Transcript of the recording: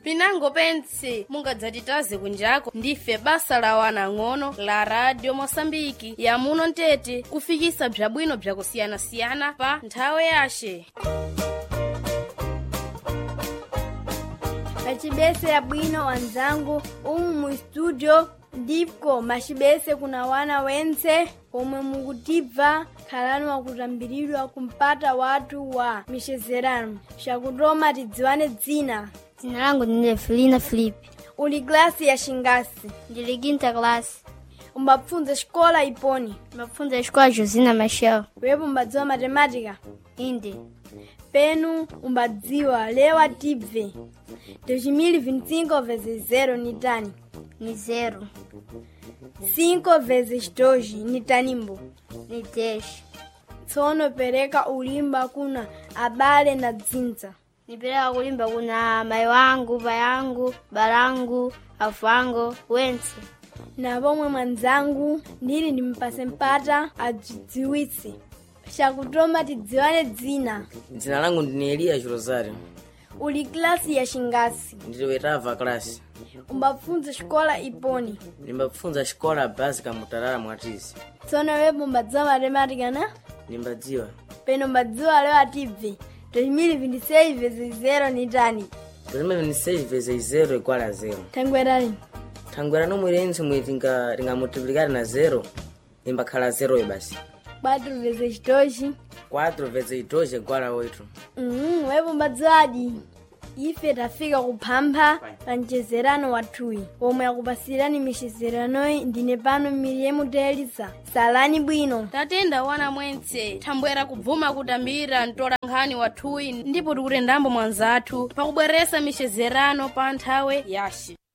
Pinango pense mungadzatitaze kunjako ndife basa la wanang'ono la Radio Mosambiki ya muno Ntete kufikisa bzabwino bzakusiyana-siyana pa nthawe yashe. Machibese ya bwino wanzangu mu studio ndiko machibese kuna wana wense omwe mukutibva khalani wakutambiridwa kumpata watu wa mishezerano shakutoma tidziwane dzina. Dzina langu ni Evelina Filipe. Uli klasi ya shingasi? Ndili quinta klasi. Umbapfunza escola iponi? Umbapfunza escola Josina Machel. Wepo umbadziwa matematika? Inde. Penu umbadziwa lewa tibve 2025 vezes 0 ni tani? Ni 0. 5 vezes 2 ni tanimbo? Ni 10. Tsono pereka ulimba kuna abale na dzinza. Nipeleka kulimba kuna mai wangu, bayangu, balangu, afango, wense. Na pomwe mwanzangu ndili ndimpase mpata adzidziwitse. Shakutoma tidziwane dzina. Dzina langu ndini Elia Rosario. Uli klasi ya shingasi? Ndili oitava klasi. Umbapfunza escola iponi? Ndimbapfunza escola básica Mutarara Mwatizi. Tsono wepo umbadziwa matematika na? Ndimbadziwa. Peno umbadziwa lewa tibve 2026 vezes 0 ni tani? 2026 vezes 0 igual a 0. Thangwera lini? Thangwera nomwerense mwetinga multiplicare na 0 imbakhala 0 basi. 4 vezes 2? 4 vezes 2 igual a 8. Wepo umbadziwadi. Ife tafika kuphampha pa mchezerano wathuyi omwe akupasirani mishezeranoyi ndine pano Miriam Telisa. Salani bwino. Tatenda wana mwense thambwera kubvuma kutambira ntola nkhani wathuyi ndipo tikutendambo mwanzathu pakubweresa mishezerano pa nthawe yashe.